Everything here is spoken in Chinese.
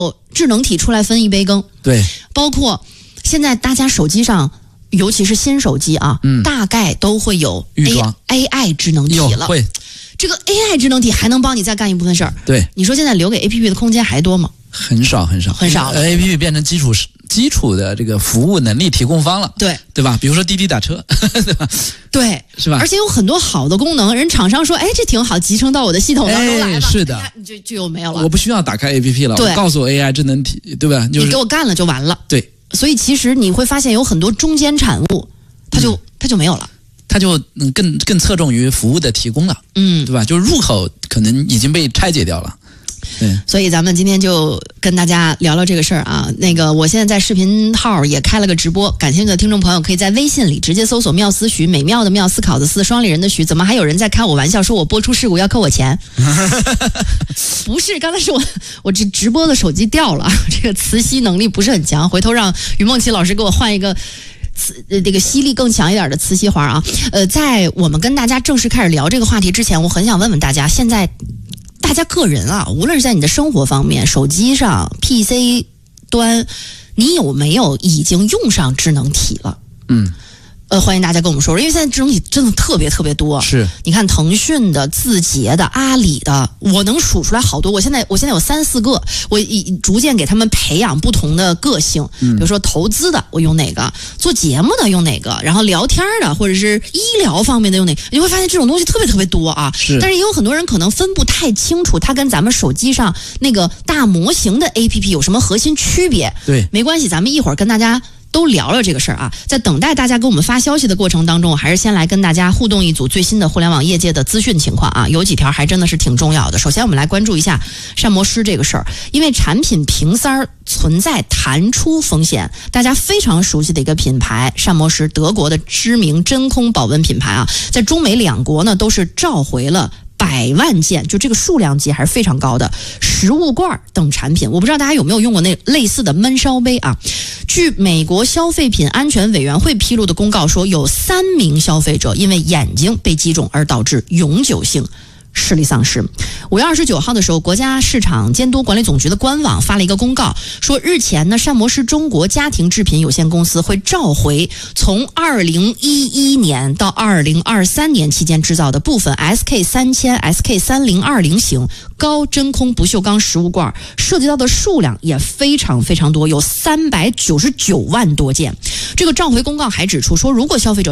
智能体出来分一杯羹。 对， 包括现在大家手机上，尤其是新手机啊，大概都会有 AI 智能体了。 会， 这个 AI 智能体还能帮你再干一部分事儿。 对， 你说现在留给 APP 的空间还多吗？ 很少了。APP 变成基础的这个服务能力提供方了，对吧？比如说滴滴打车，对吧？ 对， 是吧？ 而且有很多好的功能，人厂商说，哎，这挺好，集成到我的系统当中来吧。 是的， 你就又没有了。 我不需要打开 APP 了，我告诉我 AI 智能体，对吧？ 你给我干了就完了。 对， 所以其实你会发现有很多中间产物，它就没有了。 它就更侧重于服务的提供了，对吧？就是入口可能已经被拆解掉了。对， 所以咱们今天就跟大家聊聊这个事儿啊。我现在在视频号也开了个直播，感兴趣的听众朋友可以在微信里直接搜索妙思徐，美妙的妙，思考的思，双立人的徐。怎么还有人在开我玩笑，说我播出事故要扣我钱？不是，刚才是我直播的手机掉了，这个磁吸能力不是很强，回头让于梦琪老师给我换一个这个吸力更强一点的磁吸环啊。在我们跟大家正式开始聊这个话题之前，我很想问问大家，现在大家个人啊，无论是在你的生活方面，手机上 PC 端，你有没有已经用上智能体了？欢迎大家跟我们说，因为现在智能体真的特别特别多。 是，你看腾讯的、字节的、阿里的，我能数出来好多。我现在有3-4个，我逐渐给他们培养不同的个性。比如说投资的我用哪个，做节目的用哪个，然后聊天的或者是医疗方面的用哪个，你会发现这种东西特别特别多啊。但是也有很多人可能分不太清楚，它跟咱们手机上那个大模型的 APP 有什么核心区别。 对， 没关系，咱们一会儿跟大家都聊聊这个事儿啊。在等待大家给我们发消息的过程当中，我还是先来跟大家互动一组最新的互联网业界的资讯情况啊。有几条还真的是挺重要的。首先我们来关注一下膳魔师这个事儿，因为产品瓶塞存在弹出风险，大家非常熟悉的一个品牌膳魔师，德国的知名真空保温品牌啊，在中美两国呢都是召回了100万件，就这个数量级还是非常高的食物罐等产品。我不知道大家有没有用过那类似的焖烧杯啊。据美国消费品安全委员会披露的公告说，有3名消费者因为眼睛被击中而导致永久性视力丧失。5月29号的时候，国家市场监督管理总局的官网发了一个公告，说日前呢，膳魔师中国家庭制品有限公司会召回从2011年到2023年期间制造的部分 SK3000、SK3020 型高真空不锈钢食物罐，涉及到的数量也非常非常多，有399万多件。这个召回公告还指出说，如果消费者